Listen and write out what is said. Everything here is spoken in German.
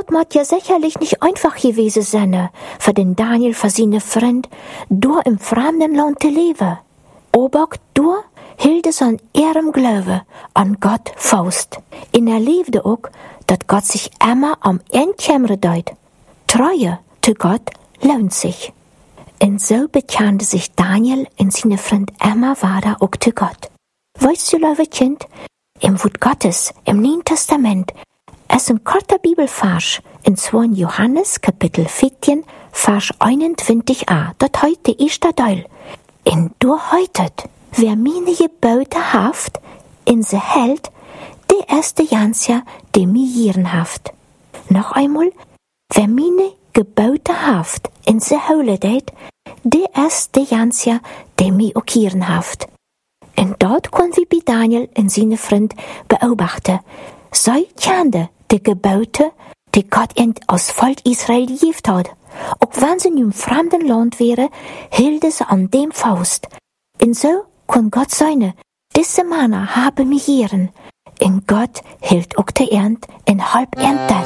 dort mod ja sicherlich nicht einfach gewesen sein, für den Daniel, für seine Freund, durch im fremden Land zu leben. Aber durch hielt es an ihrem Glaube an Gott fast. Und liebte auch, dass Gott sich immer am Endkämmer deut. Treue zu Gott lohnt sich. Und so bekannte sich Daniel und seine Freund Emma weiter auch zu Gott. Weißt du, liebe Kind, im Wort Gottes, im Neuen Testament, es ist ein kurzer Bibelvers, in 2. Johannes, Kapitel 14, Vers 21a, dort heute ist der Teil. Und du heutet, wer meine Gebote haft, in se hält, der ist der Ganze, der mir hieren haft. Noch einmal, wer meine Gebote haft, in se hole det, der ist der Ganze, der mir auch hieren haft. Und dort können wir bei Daniel und seine Freund beobachten, sei kannte die Gebote, die Gott ihnen aus Volk Israel gegeben hat. Auch wenn sie in einem fremden Land wäre, hielt sie an dem Faust. Und so kann Gott seine, diese Männer haben mich hieren. Und Gott hielt auch die Ernt in halb Ernte.